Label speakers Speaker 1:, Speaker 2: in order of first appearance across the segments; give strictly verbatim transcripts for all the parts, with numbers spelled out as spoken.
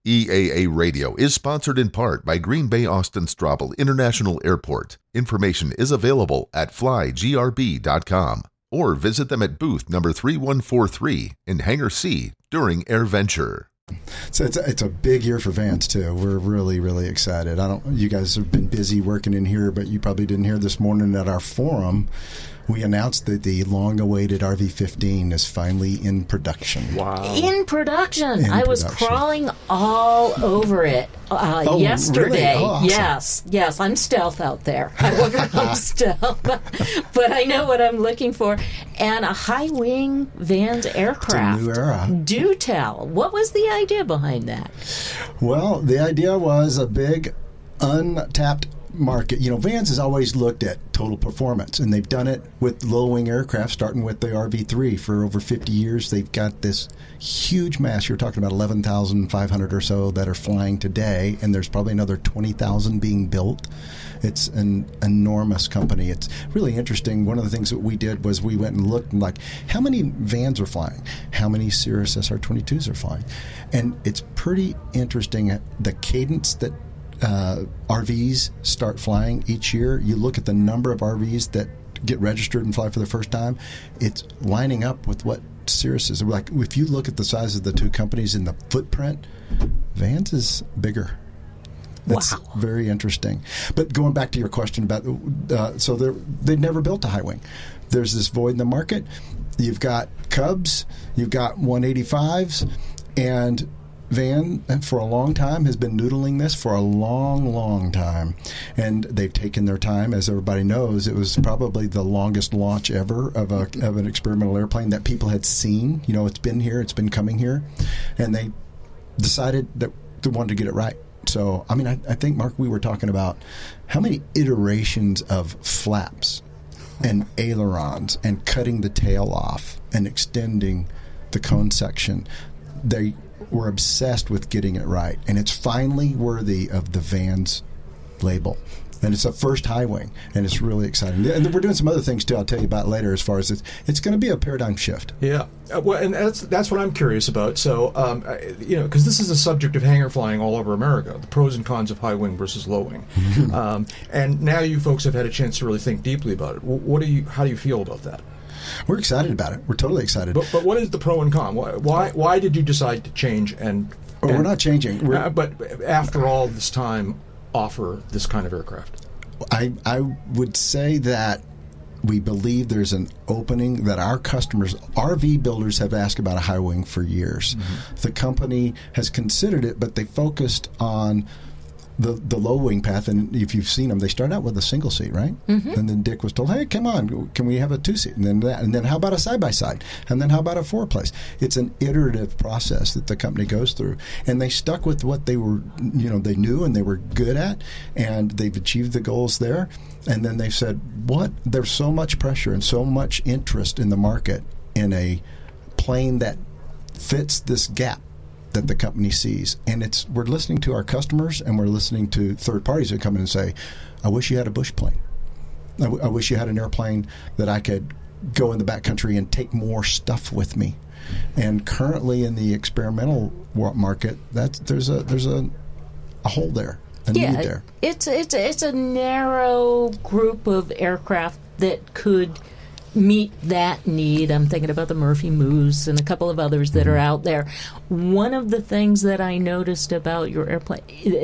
Speaker 1: E A A Radio is sponsored in part by Green Bay Austin Straubel International Airport. Information is available at fly g r b dot com or visit them at booth number three one four three in Hangar C during AirVenture.
Speaker 2: So it's a, it's a big year for Vans too. We're really really excited. I don't. You guys have been busy working in here, but you probably didn't hear this morning at our forum. We announced that the long-awaited R V fifteen is finally in production.
Speaker 3: Wow!
Speaker 4: In production,
Speaker 2: In
Speaker 4: I was
Speaker 2: production.
Speaker 4: crawling all over it uh,
Speaker 2: Oh,
Speaker 4: yesterday.
Speaker 2: really? Oh, awesome.
Speaker 4: Yes, yes, I'm stealth out there. I walk around stealth, but I know what I'm looking for. And a high-wing Vans aircraft.
Speaker 2: It's a new era.
Speaker 4: Do tell. What was the idea behind that?
Speaker 2: Well, the idea was a big, untapped market. You know, Vans has always looked at total performance, and they've done it with low-wing aircraft, starting with the R V three. For over fifty years, they've got this huge mass. You're talking about eleven thousand five hundred or so that are flying today, and there's probably another twenty thousand being built. It's an enormous company. It's really interesting. One of the things that we did was we went and looked and like, how many Vans are flying? How many Cirrus S R twenty-twos are flying? And it's pretty interesting the cadence that uh, R Vs start flying each year. You look at the number of R Vs that get registered and fly for the first time. It's lining up with what Cirrus is. Like, if you look at the size of the two companies in the footprint, Vans is bigger. That's
Speaker 4: wow.
Speaker 2: very interesting. But going back to your question about, uh, so they've never built a high wing. There's this void in the market. You've got Cubs, you've got one eighty-fives, and Van, for a long time, has been noodling this for a long, long time. And they've taken their time. As everybody knows, it was probably the longest launch ever of a of an experimental airplane that people had seen. You know, it's been here, it's been coming here. And they decided that they wanted to get it right. So, I mean, I, I think, Mark, we were talking about how many iterations of flaps and ailerons and cutting the tail off and extending the cone section. They were obsessed with getting it right, and it's finally worthy of the Vans label. And it's a first high wing, and it's really exciting. And we're doing some other things, too, I'll tell you about later as far as it's, it's going to be a paradigm shift.
Speaker 3: Yeah. Uh, well, and that's that's what I'm curious about. So, um, I, you know, because this is a subject of hangar flying all over America, the pros and cons of high wing versus low wing. um, and now you folks have had a chance to really think deeply about it. What do you? How do you feel about that?
Speaker 2: We're excited about it. We're totally excited.
Speaker 3: But, but what is the pro and con? Why, why why did you decide to change? And,
Speaker 2: oh,
Speaker 3: and
Speaker 2: we're not changing. We're,
Speaker 3: uh, but after all this time, offer this kind of aircraft?
Speaker 2: I I would say that we believe there's an opening that our customers, R V builders, have asked about a high wing for years. Mm-hmm. The company has considered it, but they focused on the the low wing path. And if you've seen them, they start out with a single seat, right? Mm-hmm. And then Dick was told, "Hey, come on, can we have a two seat?" And then that, and then how about a side by side? And then how about a four place? It's an iterative process that the company goes through, and they stuck with what they were, you know, they knew and they were good at, and they've achieved the goals there. And then they said, "What? There's so much pressure and so much interest in the market in a plane that fits this gap that the company sees." And it's we're listening to our customers, and we're listening to third parties that come in and say, "I wish you had a Bush plane. I, w- I wish you had an airplane that I could go in the backcountry and take more stuff with me." And currently in the experimental market, that's there's a there's a, a hole there.
Speaker 4: Yeah,
Speaker 2: need there.
Speaker 4: it's it's it's a narrow group of aircraft that could meet that need. I'm thinking about the Murphy Moose and a couple of others that are out there. One of the things that I noticed about your airplane,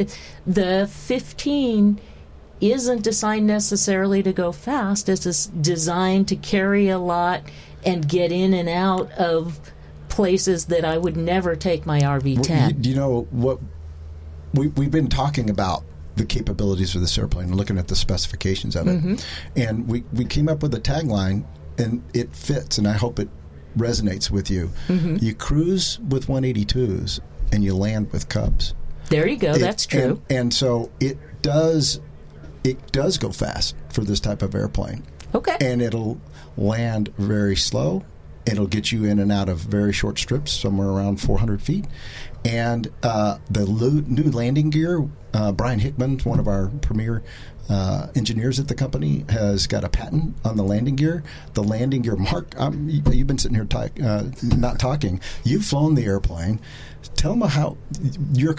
Speaker 4: the fifteen isn't designed necessarily to go fast. It's designed to carry a lot and get in and out of places that I would never take my R V ten.
Speaker 2: Well, you, you know what? We, we've been talking about the capabilities of this airplane and looking at the specifications of it. Mm-hmm. And we, we came up with a tagline, and it fits, and I hope it resonates with you. Mm-hmm. You cruise with one eighty-twos, and you land with Cubs.
Speaker 4: There you go.
Speaker 2: It,
Speaker 4: That's true.
Speaker 2: And, and so it does it does go fast for this type of airplane.
Speaker 4: Okay.
Speaker 2: And it'll land very slow. It'll get you in and out of very short strips, somewhere around four hundred feet. And uh, the lo- new landing gear, uh, Brian Hickman, one of our premier uh, engineers at the company, has got a patent on the landing gear. The landing gear, Mark, um, you, you've been sitting here talk, uh, not talking. You've flown the airplane. Tell them how your